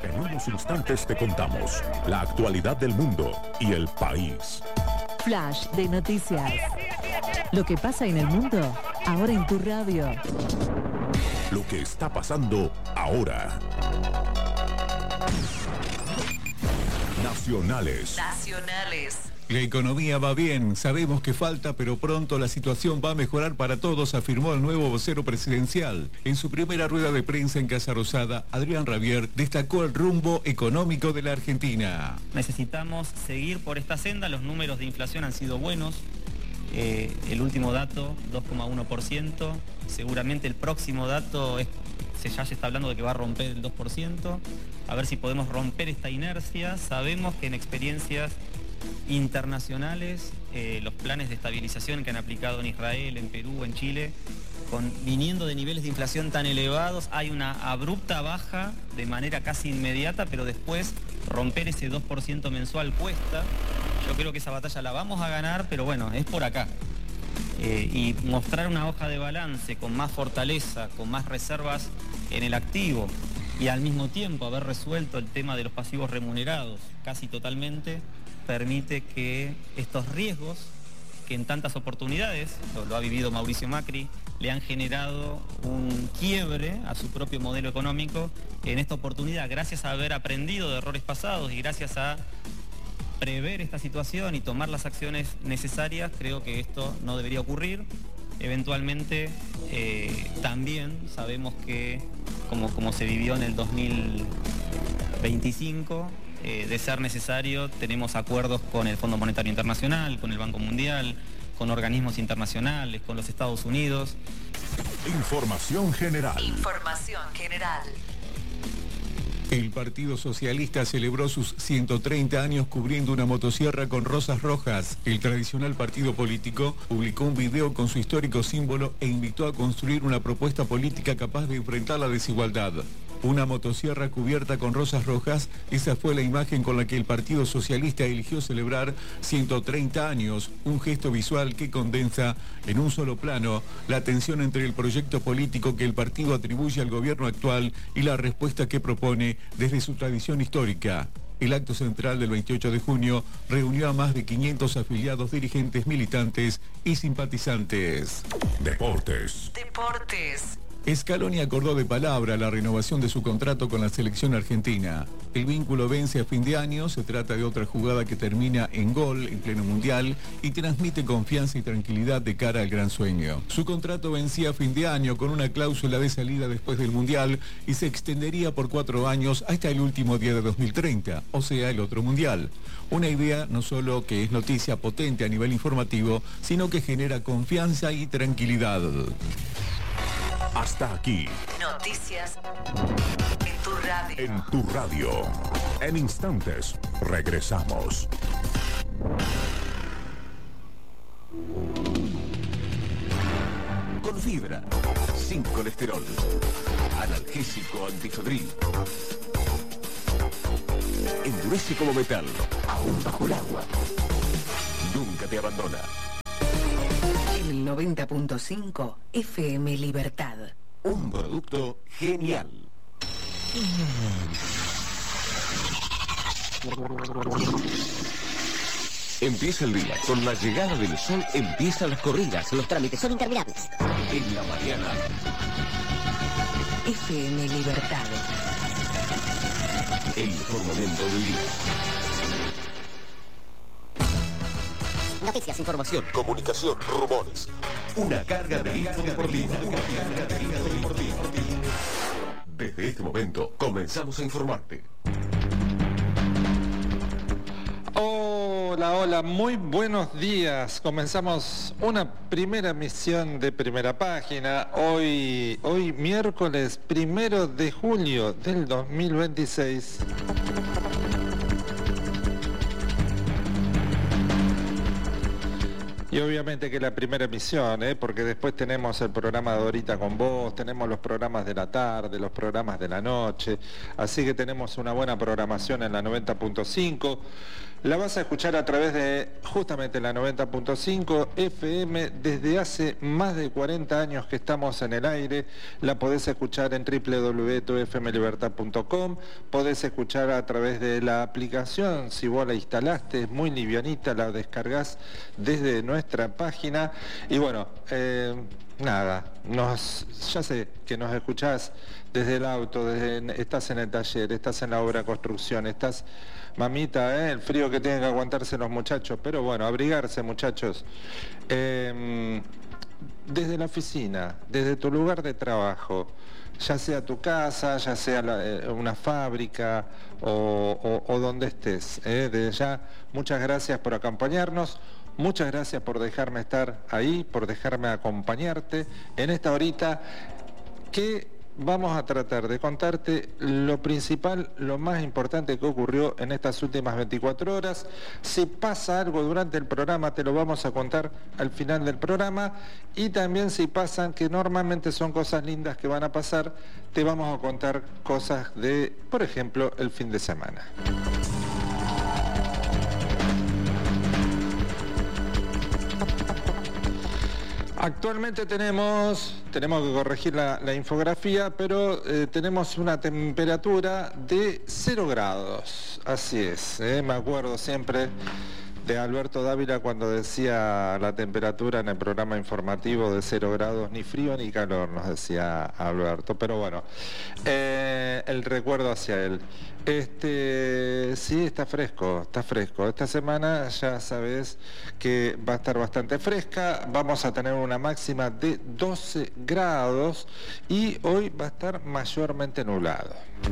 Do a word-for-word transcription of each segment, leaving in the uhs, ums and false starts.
En unos instantes te contamos la actualidad del mundo y el país. Flash de noticias. Lo que pasa en el mundo, ahora en tu radio. Lo que está pasando ahora. Nacionales. Nacionales. La economía va bien, sabemos que falta, pero pronto la situación va a mejorar para todos, afirmó el nuevo vocero presidencial. En su primera rueda de prensa en Casa Rosada, Adrián Rabier destacó el rumbo económico de la Argentina. Necesitamos seguir por esta senda, los números de inflación han sido buenos. Eh, el último dato, dos coma uno por ciento, seguramente el próximo dato es, se ya se está hablando de que va a romper el dos por ciento, a ver si podemos romper esta inercia. Sabemos que en experiencias internacionales, eh, los planes de estabilización que han aplicado en Israel, en Perú, en Chile, con, viniendo de niveles de inflación tan elevados, hay una abrupta baja de manera casi inmediata, pero después romper ese dos por ciento mensual cuesta. Yo creo que esa batalla la vamos a ganar, pero bueno, es por acá. Eh, y mostrar una hoja de balance con más fortaleza, con más reservas en el activo y al mismo tiempo haber resuelto el tema de los pasivos remunerados casi totalmente, permite que estos riesgos que en tantas oportunidades, lo, lo ha vivido Mauricio Macri, le han generado un quiebre a su propio modelo económico, en esta oportunidad, gracias a haber aprendido de errores pasados y gracias a prever esta situación y tomar las acciones necesarias, creo que esto no debería ocurrir. Eventualmente eh, también sabemos que, como, como se vivió en el dos mil veinticinco, eh, de ser necesario, tenemos acuerdos con el Fondo Monetario Internacional, con el Banco Mundial, con organismos internacionales, con los Estados Unidos. Información general. Información general. El Partido Socialista celebró sus ciento treinta años cubriendo una motosierra con rosas rojas. El tradicional partido político publicó un video con su histórico símbolo e invitó a construir una propuesta política capaz de enfrentar la desigualdad. Una motosierra cubierta con rosas rojas, esa fue la imagen con la que el Partido Socialista eligió celebrar ciento treinta años, un gesto visual que condensa en un solo plano la tensión entre el proyecto político que el partido atribuye al gobierno actual y la respuesta que propone desde su tradición histórica. El acto central del veintiocho de junio reunió a más de quinientos afiliados, dirigentes, militantes y simpatizantes. Deportes. Deportes. Scaloni acordó de palabra la renovación de su contrato con la selección argentina. El vínculo vence a fin de año, se trata de otra jugada que termina en gol en pleno mundial y transmite confianza y tranquilidad de cara al gran sueño. Su contrato vencía a fin de año con una cláusula de salida después del mundial y se extendería por cuatro años hasta el último día de dos mil treinta, o sea, el otro mundial. Una idea no solo que es noticia potente a nivel informativo, sino que genera confianza y tranquilidad. Hasta aquí. Noticias en tu radio. En tu radio. En instantes, regresamos. Con fibra, sin colesterol, analgésico antifebril. Endurece como metal, aún bajo el agua. Nunca te abandona. El noventa punto cinco F M Libertad. Un producto genial. Empieza el día. Con la llegada del sol empiezan las corridas. Los trámites son interminables. En la mañana. F M Libertad. El mejor momento del día. Noticias, información, comunicación, rumores. Una carga de info deportiva. Una carga de info deportiva. Desde este momento comenzamos a informarte. Hola, hola, muy buenos días. Comenzamos una primera emisión de Primera Página. Hoy, hoy miércoles primero de julio del dos mil veintiséis. Y obviamente que la primera emisión, ¿eh? Porque después tenemos el programa de Ahorita con Vos, tenemos los programas de la tarde, los programas de la noche, así que tenemos una buena programación en la noventa punto cinco. La vas a escuchar a través de justamente la noventa punto cinco F M desde hace más de cuarenta años que estamos en el aire. La podés escuchar en w w w punto f m libertad punto com, podés escuchar a través de la aplicación, si vos la instalaste, es muy livianita, la descargás desde nuestra página. Y bueno, eh, nada, nos, ya sé que nos escuchás desde el auto, desde, estás en el taller, estás en la obra de construcción, estás... Mamita, ¿eh? El frío que tienen que aguantarse los muchachos, pero bueno, abrigarse, muchachos. Eh, desde la oficina, desde tu lugar de trabajo, ya sea tu casa, ya sea la, eh, una fábrica o, o, o donde estés. ¿eh? Desde ya, muchas gracias por acompañarnos. Muchas gracias por dejarme estar ahí, por dejarme acompañarte en esta horita que... Vamos a tratar de contarte lo principal, lo más importante que ocurrió en estas últimas veinticuatro horas. Si pasa algo durante el programa, te lo vamos a contar al final del programa. Y también si pasan, que normalmente son cosas lindas que van a pasar, te vamos a contar cosas de, por ejemplo, el fin de semana. Actualmente tenemos, tenemos que corregir la, la infografía, pero eh, tenemos una temperatura de cero grados, así es, eh, me acuerdo siempre de Alberto Dávila cuando decía la temperatura en el programa informativo de cero grados, ni frío ni calor, nos decía Alberto, pero bueno, eh, el recuerdo hacia él. Este, sí, está fresco, está fresco. Esta semana ya sabes que va a estar bastante fresca, vamos a tener una máxima de doce grados y hoy va a estar mayormente nublado.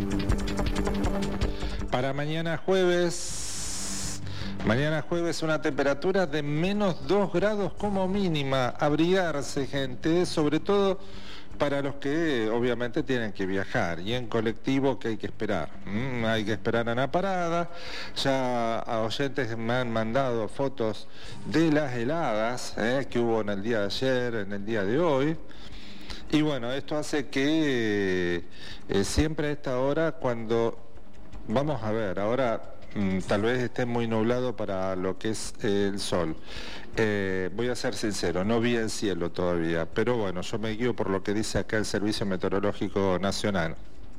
Para mañana jueves, mañana jueves una temperatura de menos dos grados como mínima. Abrigarse, gente, sobre todo para los que obviamente tienen que viajar y en colectivo que hay que esperar. Mm, hay que esperar en la parada. Ya a oyentes me han mandado fotos de las heladas eh, que hubo en el día de ayer, en el día de hoy. Y bueno, esto hace que eh, siempre a esta hora cuando... Vamos a ver, ahora... tal vez esté muy nublado para lo que es el sol. Eh, voy a ser sincero, no vi el cielo todavía, pero bueno, yo me guío por lo que dice acá el Servicio Meteorológico Nacional.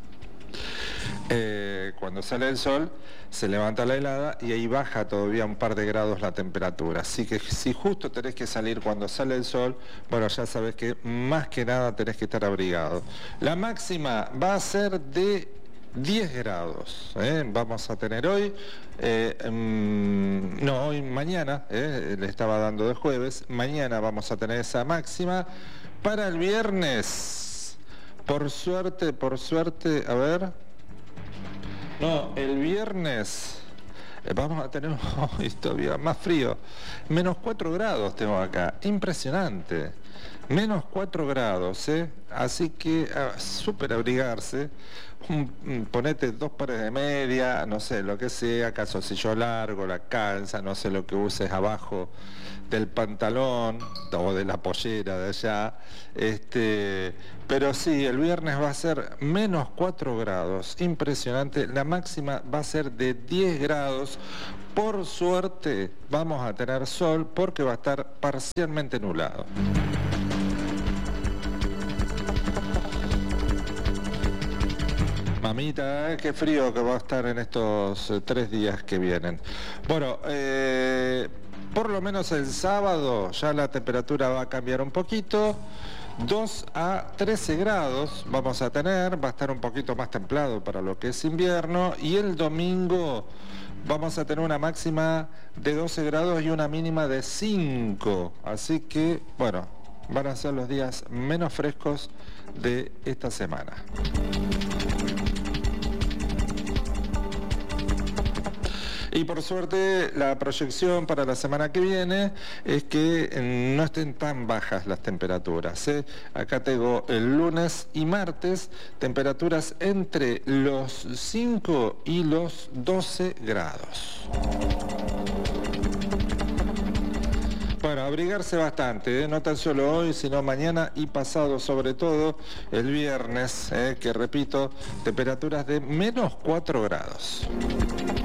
Eh, cuando sale el sol, se levanta la helada y ahí baja todavía un par de grados la temperatura. Así que si justo tenés que salir cuando sale el sol, bueno, ya sabés que más que nada tenés que estar abrigado. La máxima va a ser de diez grados, ¿eh? Vamos a tener hoy, eh, mm, no, hoy, mañana, eh, le estaba dando de jueves, mañana vamos a tener esa máxima. Para el viernes, por suerte, por suerte, a ver, no, el viernes eh, vamos a tener hoy todavía más frío, menos cuatro grados tengo acá, impresionante. Menos cuatro grados, ¿eh? Así que uh, súper abrigarse, un, ponete dos pares de media, no sé, lo que sea, calzoncillo largo, la calza, no sé lo que uses abajo del pantalón o de la pollera de allá, este, pero sí, el viernes va a ser menos cuatro grados, impresionante, la máxima va a ser de diez grados, por suerte vamos a tener sol porque va a estar parcialmente nublado. Mamita, ¿eh? Qué frío que va a estar en estos eh, tres días que vienen. Bueno, eh, por lo menos el sábado ya la temperatura va a cambiar un poquito. dos a trece grados vamos a tener, va a estar un poquito más templado para lo que es invierno. Y el domingo vamos a tener una máxima de doce grados y una mínima de cinco. Así que, bueno, van a ser los días menos frescos de esta semana. Y por suerte la proyección para la semana que viene es que no estén tan bajas las temperaturas, ¿eh? Acá tengo el lunes y martes temperaturas entre los cinco y los doce grados. Bueno, abrigarse bastante, ¿eh? No tan solo hoy, sino mañana y pasado, sobre todo el viernes, ¿eh? Que repito, temperaturas de menos cuatro grados.